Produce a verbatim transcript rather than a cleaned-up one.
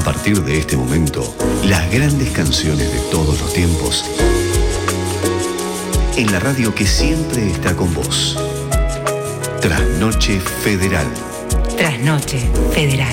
partir de este momento, las grandes canciones de todos los tiempos en la radio que siempre está con vos. Trasnoche Federal. Trasnoche Federal.